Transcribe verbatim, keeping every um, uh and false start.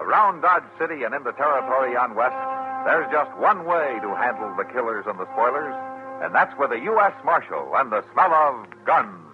around Dodge City and into territory on west, there's just one way to handle the killers and the spoilers, and that's with a U S Marshal and the smell of guns.